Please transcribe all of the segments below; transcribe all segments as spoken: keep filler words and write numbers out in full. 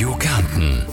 Radio Kärnten.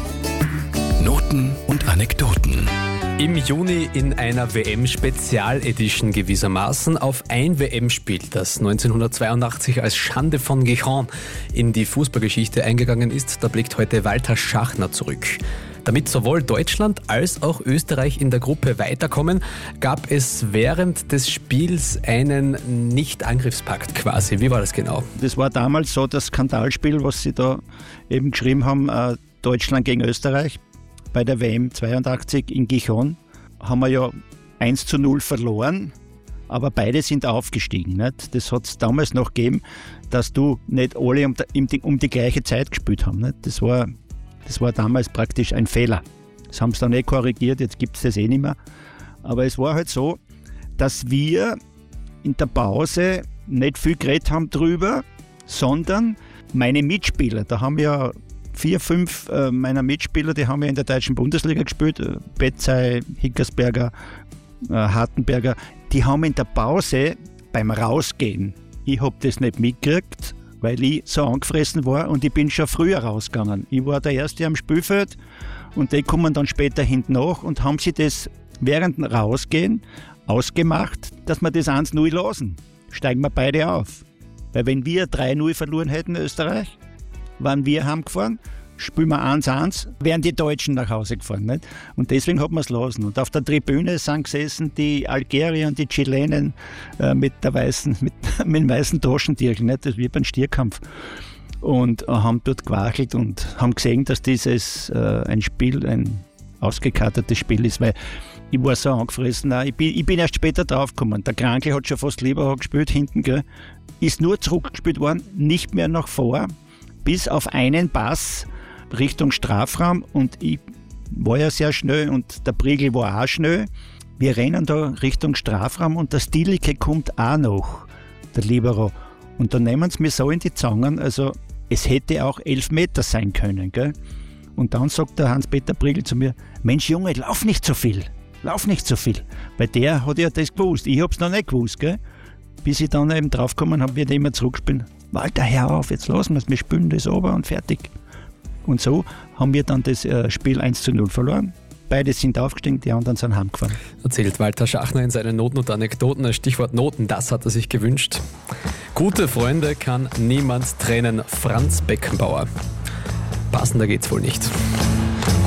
Noten und Anekdoten. Im Juni in einer W M-Spezial-Edition gewissermaßen auf ein W M-Spiel, das neunzehnhundertzweiundachtzig als Schande von Gijon in die Fußballgeschichte eingegangen ist. Da blickt heute Walter Schachner zurück. Damit sowohl Deutschland als auch Österreich in der Gruppe weiterkommen, gab es während des Spiels einen Nicht-Angriffspakt quasi. Wie war das genau? Das war damals so das Skandalspiel, was sie da eben geschrieben haben, äh, Deutschland gegen Österreich. Bei der W M zweiundachtzig in Gijon haben wir ja eins zu null verloren, aber beide sind aufgestiegen. Nicht? Das hat es damals noch gegeben, dass du nicht alle um die, um die gleiche Zeit gespielt haben. Nicht? Das war, das war damals praktisch ein Fehler. Das haben sie dann nicht korrigiert, jetzt gibt es das eh nicht mehr. Aber es war halt so, dass wir in der Pause nicht viel geredet haben drüber, sondern meine Mitspieler, da haben ja vier, fünf äh, meiner Mitspieler, die haben ja in der deutschen Bundesliga gespielt, äh, Betzey, Hickersberger, äh, Hartenberger, die haben in der Pause beim Rausgehen, ich habe das nicht mitgekriegt, weil ich so angefressen war und ich bin schon früher rausgegangen. Ich war der Erste am Spielfeld und die kommen dann später hinten nach und haben sich das während dem Rausgehen ausgemacht, dass wir das eins null lassen. Steigen wir beide auf. Weil wenn wir drei null verloren hätten in Österreich, waren wir heimgefahren, spielen wir eins eins, wären die Deutschen nach Hause gefahren. Nicht? Und deswegen hat man es lassen. Und auf der Tribüne sind gesessen die Algerier und die Chilenen äh, mit, der weißen, mit, mit dem weißen Taschentierchen, nicht? Das ist wie beim Stierkampf. Und äh, haben dort gewackelt und haben gesehen, dass dieses äh, ein Spiel, ein ausgekartetes Spiel ist, weil ich war so angefressen. Nein, ich, bin, ich bin erst später draufgekommen. Der Krankel hat schon fast lieber gespielt hinten, gell? Ist nur zurückgespielt worden, nicht mehr nach vor, bis auf einen Pass Richtung Strafraum und ich war ja sehr schnell und der Priegl war auch schnell. Wir rennen da Richtung Strafraum und der Stilicke kommt auch noch, der Libero. Und dann nehmen sie mir so in die Zangen, also es hätte auch elf Meter sein können. Gell? Und dann sagt der Hans-Peter Priegl zu mir, Mensch Junge, lauf nicht so viel, lauf nicht so viel. Weil der hat ja das gewusst, ich hab's noch nicht gewusst. Gell? Bis ich dann eben draufgekommen habe, wird immer zurückspielen. Walter, hör auf, jetzt lassen wir es, wir spielen das ober und fertig. Und so haben wir dann das äh, Spiel eins zu null verloren. Beide sind aufgestiegen, die anderen sind heimgefahren. Erzählt Walter Schachner in seinen Noten und Anekdoten. Das Stichwort Noten, das hat er sich gewünscht. Gute Freunde kann niemand trennen. Franz Beckenbauer. Passender geht's wohl nicht.